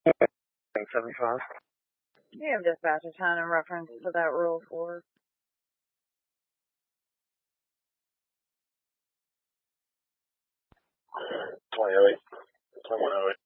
75. You have dispatcher time in reference to that Rule 4. 2008. 2108.